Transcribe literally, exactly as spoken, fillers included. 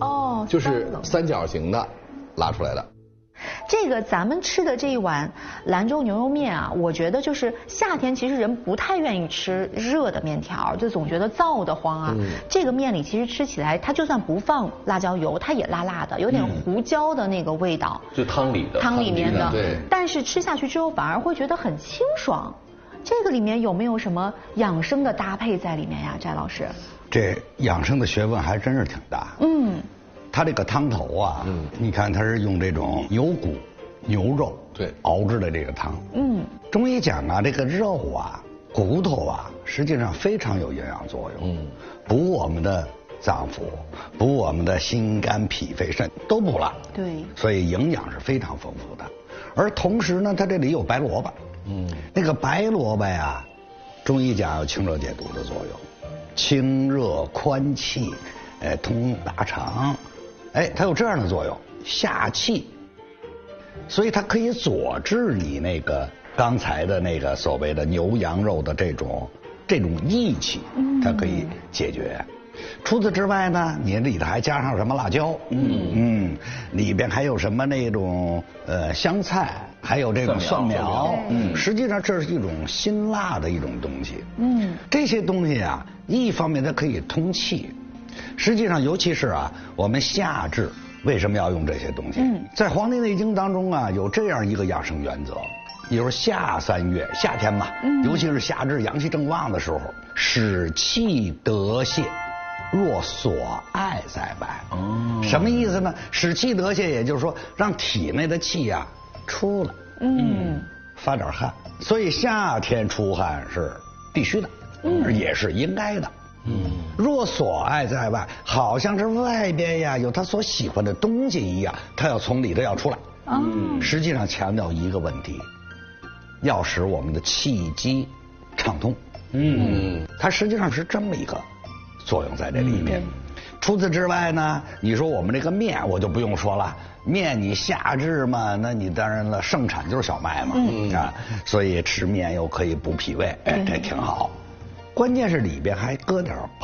哦， 就是三角形的拉出来的。 这个咱们吃的这一碗兰州牛肉面啊，我觉得就是夏天其实人不太愿意吃热的面条，就总觉得燥得慌啊。嗯、这个面里其实吃起来，它就算不放辣椒油，它也辣辣的，有点胡椒的那个味道。 嗯、就汤里的。 汤里面的， 对。 但是吃下去之后反而会觉得很清爽。这个里面有没有什么养生的搭配在里面呀，翟老师？ 这养生的学问还真是挺大。嗯。它这个汤头啊，嗯，你看它是用这种牛骨、牛肉对熬制的这个汤，嗯，中医讲啊，这个肉啊、骨头啊，实际上非常有营养作用，嗯，补我们的脏腑，补我们的心肝脾肺肾都补了， 对， 所以营养是非常丰富的。而同时呢，它这里有白萝卜，嗯，那个白萝卜呀，中医讲有清热解毒的作用，清热宽气，哎，通大肠。哎，它有这样的作用，下气，所以它可以佐治你那个刚才的那个所谓的牛羊肉的这种这种益气，它可以解决。除此之外呢，你里头还加上什么辣椒，嗯嗯，里边还有什么那种呃香菜，还有这种蒜苗，嗯，实际上这是一种辛辣的一种东西，嗯，这些东西啊，一方面它可以通气。实际上，尤其是啊，我们夏至为什么要用这些东西？嗯，在《黄帝内经》当中啊，有这样一个养生原则，也就是夏三月，夏天嘛，嗯，尤其是夏至阳气正旺的时候，使气得泄，若所爱在外。哦，什么意思呢？使气得泄，也就是说，让体内的气呀、啊、出来，嗯，发点汗。所以夏天出汗是必须的，嗯，也是应该的。嗯，若所爱在外，好像是外边呀有他所喜欢的东西一样，他要从里头要出来。嗯，实际上强调一个问题，要使我们的气机畅通。嗯，它实际上是这么一个作用在这里面。嗯、除此之外呢，你说我们这个面，我就不用说了，面你夏至嘛，那你当然了，盛产就是小麦嘛，嗯、啊，所以吃面又可以补脾胃，哎，这挺好。关键是里边还搁点